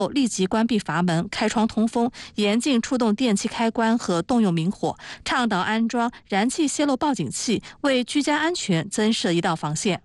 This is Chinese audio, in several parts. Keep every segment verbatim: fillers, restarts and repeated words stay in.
立即关闭阀门，开窗通风，严禁触动电器开关和动用明火，倡导安装燃气泄漏报警器，为居家安全增设一道防线。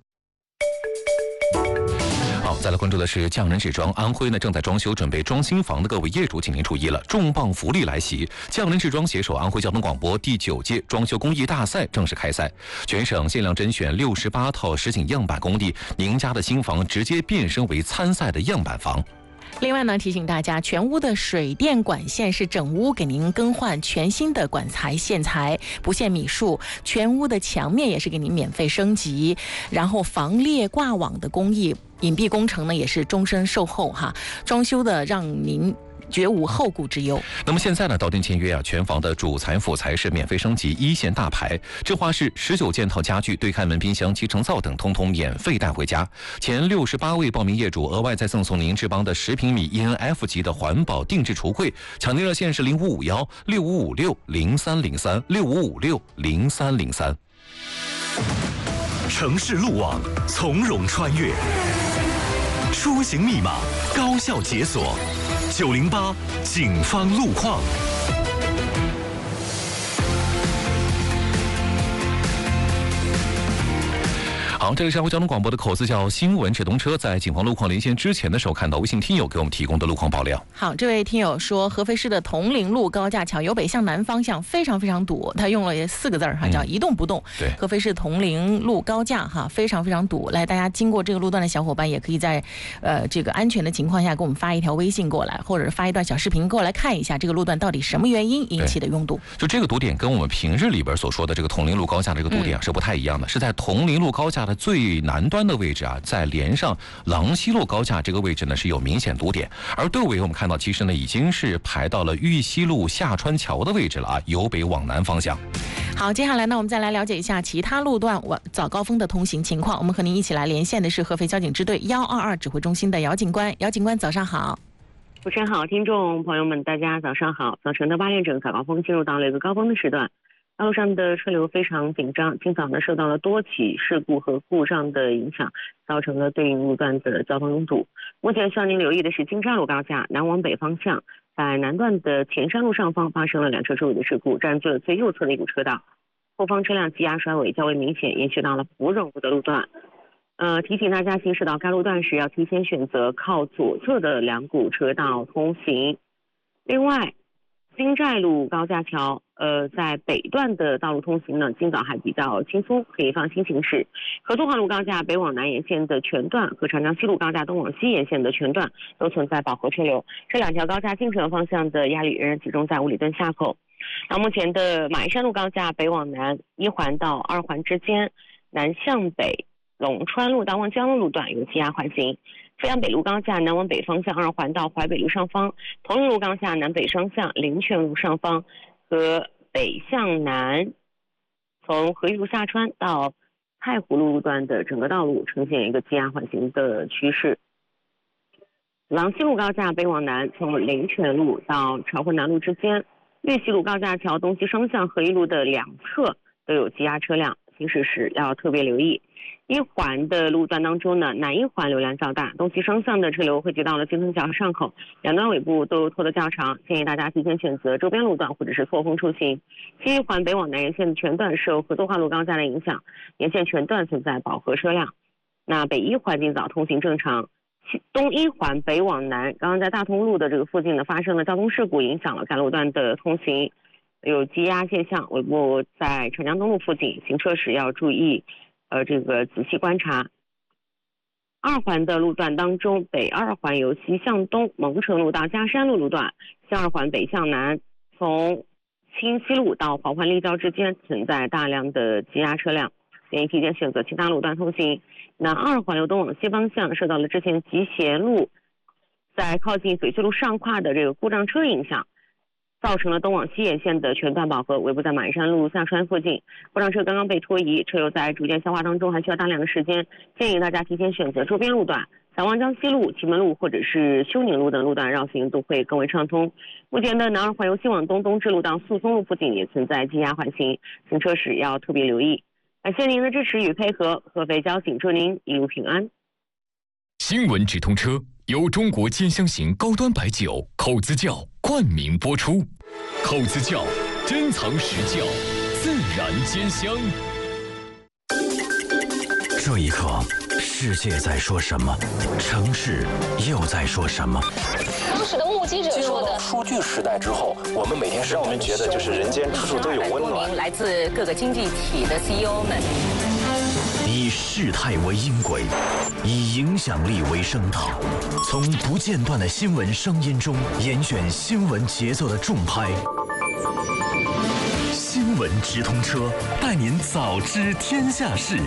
好，再来关注的是匠人纸庄。安徽呢正在装修，准备装新房的各位业主，今年初一了，重磅福利来袭！匠人纸庄携手安徽交通广播第九届装修工艺大赛正式开赛，全省限量甄选六十八套实景样板工艺，您家的新房直接变身为参赛的样板房。 另外呢，提醒大家，全屋的水电管线是整屋给您更换全新的管材线材，不限米数。全屋的墙面也是给您免费升级，然后防裂挂网的工艺，隐蔽工程呢也是终身售后哈，装修的让您绝无后顾之忧。 那么现在呢，到店签约啊，全房的主材辅材是免费升级一线大牌，智华式十九件套家具、对开门、冰箱、集成灶等，通通免费带回家。前六十八位报名业主额外再赠送您智邦的十平米 E N F 级的环保定制橱柜，抢订热线是零五五幺六五五六零三零三六五五六零三零三。 城市路网从容穿越，出行密码高效解锁。九零八警方路况。 好，这里是安徽交通广播的口子叫新闻直通车，在警方路况连线之前的时候，看到微信听友给我们提供的路况爆料。 好，这位听友说，合肥市的铜陵路高架桥由北向南方向非常非常堵，他用了四个字儿哈，叫一动不动。 对， 合肥市铜陵路高架哈非常非常堵。来，大家经过这个路段的小伙伴，也可以在呃这个安全的情况下，给我们发一条微信过来，或者发一段小视频过来看一下这个路段到底什么原因引起的拥堵。 就这个堵点跟我们平日里边所说的这个铜陵路高架这个堵点、啊嗯、是不太一样的，是在铜陵路高架的最南端的位置啊，在连上郎西路高架这个位置呢是有明显堵点，而队尾我们看到其实呢已经是排到了玉溪路下川桥的位置了啊，由北往南方向。 好，接下来呢我们再来了解一下其他路段早高峰的通行情况。我们和您一起来连线的是合肥交警支队一二二指挥中心的姚警官。姚警官早上好。 主持人好，听众朋友们大家早上好。早晨的八点整早高峰进入到了一个高峰的时段，道路上的车流非常紧张，今早呢受到了多起事故和故障的影响，造成了对应路段的交通拥堵。目前需要您留意的是金沙路高架南往北方向，在南段的前山路上方发生了两车追尾的事故，占据了最右侧的一股车道，后方车辆积压甩尾较为明显，延续到了芙蓉路的路段。呃，提醒大家行驶到该路段时要提前选择靠左侧的两股车道通行。另外，金寨路高架桥呃，在北段的道路通行呢，今早还比较轻松，可以放心行驶。合作化路高架北往南沿线的全段和长江西路高架东往西沿线的全段都存在饱和车流，这两条高架进城方向的压力仍然集中在五里墩下口。那目前的马鞍山路高架北往南一环到二环之间，南向北龙川路到望江路路段有积压缓行。阜阳北路高架南往北方向二环到淮北路上方，铜陵路高架南北双向灵泉路上方和北向南从和义路下川到太湖路路段的整个道路呈现一个积压缓行的趋势。郎西路高架北往南从灵泉路到朝会南路之间，岳西路高架桥东西双向和义路的两侧都有积压车辆，行驶时要特别留意。一环的路段当中呢，南一环流量较大，东西双向的车流汇集到了金藤桥上口，两端尾部都拖得较长，建议大家提前选择周边路段或者是错峰出行。西一环北往南沿线的全段受合作化路高架的影响，沿线全段存在饱和车辆。那北一环今早通行正常，东一环北往南刚刚在大通路的这个附近呢发生了交通事故，影响了该路段的通行，有积压现象，尾部在长江东路附近行车时要注意呃，这个仔细观察。二环的路段当中，北二环由西向东蒙城路到嘉山路路段，西二环北向南从清溪路到黄环立交之间存在大量的积压车辆，建议提前选择其他路段通行。那二环由东往西方向受到了之前集贤路在靠近翡翠路上跨的这个故障车影响，造成了东往西沿线的全段饱和，尾部在马鞍山路下川附近，故障车刚刚被拖移，车流在逐渐消化当中，还需要大量的时间，建议大家提前选择周边路段，在望江西路、祁门路或者是休宁路等路段绕行都会更为畅通。目前的南二环由西往东东至路到宿松路附近也存在积压缓行，行车时要特别留意。感谢您的支持与配合，合肥交警祝您一路平安。 新闻直通车由中国兼香型高端白酒口子窖冠名播出。口子窖珍藏实窖，自然兼香。 这一刻，世界在说什么？城市又在说什么？ 当时的目击者说的。 数据时代之后，我们每天让我们觉得就是人间处处都有温暖。 来自各个经济体的 C E O 们， 以事态为音轨，以影响力为声道，从不间断的新闻声音中严选新闻节奏的重拍。新闻直通车，带您早知天下事。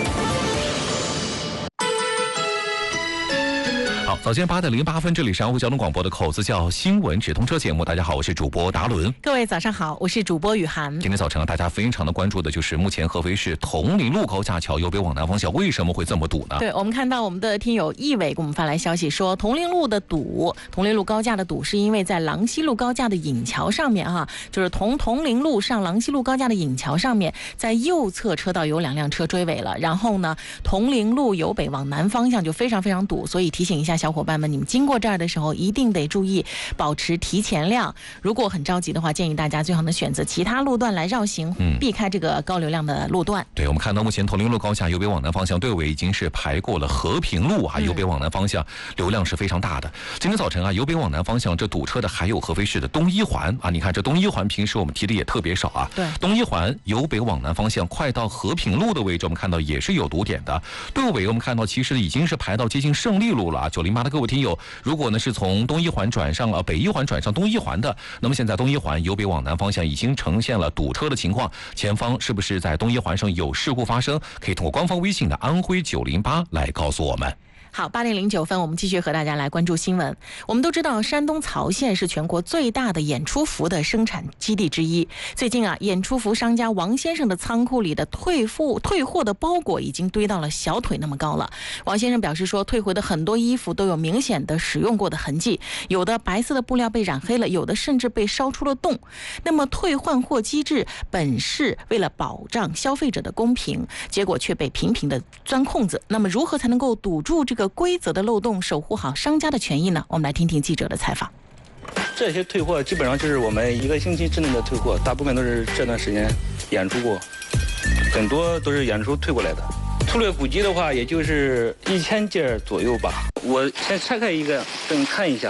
好，早间八点零八分，这里是安徽交通广播的口子窖新闻直通车节目。大家好，我是主播达伦。 各位早上好，我是主播雨涵。 今天早晨啊，大家非常的关注的就是目前合肥市铜陵路高架桥由北往南方向为什么会这么堵呢？ 对，我们看到我们的听友易伟给我们发来消息说，铜陵路的堵，铜陵路高架的堵是因为在郎西路高架的引桥上面哈，就是从铜陵路上郎西路高架的引桥上面，在右侧车道有两辆车追尾了，然后呢，铜陵路由北往南方向就非常非常堵，所以提醒一下小伙伴们，你们经过这儿的时候一定得注意保持提前量。如果很着急的话，建议大家最好能选择其他路段来绕行，嗯、避开这个高流量的路段。 对，我们看到目前铜陵路高架由北往南方向队尾已经是排过了和平路啊，由北往南方向流量是非常大的。今天早晨啊，由北往南方向这堵车的还有合肥市的东一环啊，你看这东一环平时我们提的也特别少啊。 对， 东一环由北往南方向快到和平路的位置，我们看到也是有堵点的。队尾我们看到其实已经是排到接近胜利路了啊。九零八的各位听友，如果呢是从东一环转上了北一环转上东一环的，那么现在东一环由北往南方向已经呈现了堵车的情况，前方是不是在东一环上有事故发生？可以通过官方微信的安徽九零八来告诉我们。 好，八点零九分，我们继续和大家来关注新闻。我们都知道，山东曹县是全国最大的演出服的生产基地之一。最近啊，演出服商家王先生的仓库里的退货退货的包裹已经堆到了小腿那么高了。王先生表示说，退回的很多衣服都有明显的使用过的痕迹，有的白色的布料被染黑了，有的甚至被烧出了洞。那么退换货机制本是为了保障消费者的公平，结果却被频频的钻空子。那么如何才能够堵住这个规则的漏洞，守护好商家的权益呢？我们来听听记者的采访。 这些退货基本上就是我们一个星期之内的退货，大部分都是这段时间演出过，很多都是演出退过来的。粗略估计的话，也就是一千件左右吧。我先拆开一个给你看一下，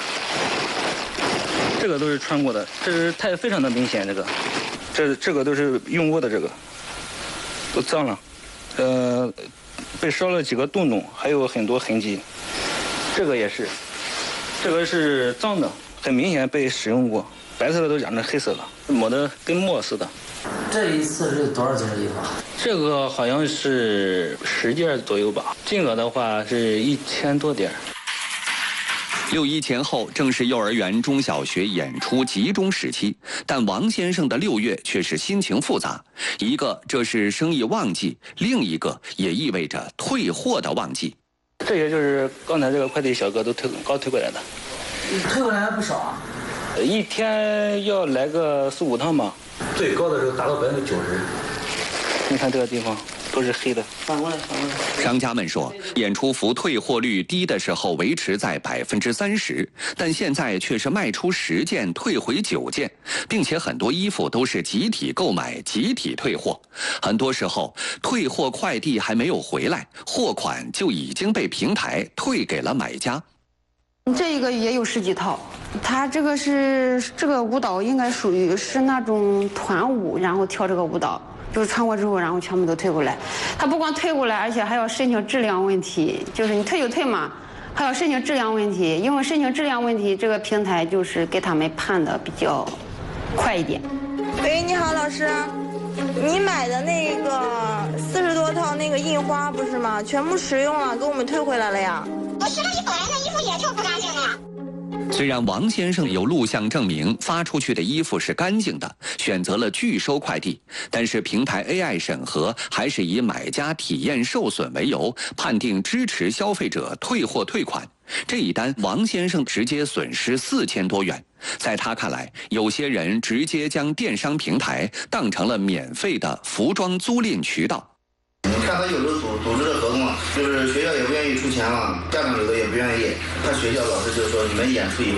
这个都是穿过的，这是太非常的明显，这个，这这个都是用过的，这个都脏了，呃。被烧了几个洞洞，还有很多痕迹。这个也是，这个是脏的，很明显被使用过，白色的都染成黑色了，抹得跟墨似的。 这一次是多少件衣服？ 这个好像是十件左右吧，金额的话是一千多点。 六一前后正是幼儿园、中小学演出集中时期，但王先生的六月却是心情复杂。一个这是生意旺季，另一个也意味着退货的旺季。 这些就是刚才这个快递小哥都推刚推过来的， 推过来还不少啊， 一天要来个四五趟吧。 最高的时候达到百分之九十。 你看这个地方都是黑的。 反过来，反过来。 商家们说，演出服退货率低的时候维持在百分之三十，但现在却是卖出十件退回九件，并且很多衣服都是集体购买、集体退货。很多时候，退货快递还没有回来，货款就已经被平台退给了买家。 这一个也有十几套，他这个是这个舞蹈应该属于是那种团舞，然后跳这个舞蹈。就是穿过之后，然后全部都退过来。他不光退过来，而且还要申请质量问题，就是你退就退嘛，还要申请质量问题。因为申请质量问题，这个平台就是给他们判的比较快一点。 喂，你好，老师，你买的那个四十多套那个印花不是吗？全部使用了，给我们退回来了呀。 我吃了你本来的衣服也臭不干净的呀。 虽然王先生有录像证明发出去的衣服是干净的，选择了拒收快递，但是平台 A I 审核还是以买家体验受损为由，判定支持消费者退货退款。这一单，王先生直接损失四千多元。在他看来，有些人直接将电商平台当成了免费的服装租赁渠道。 你看他有时候组组织的活动啊，就是学校也不愿意出钱了，家长有的也不愿意，他学校老师就说你们演出以后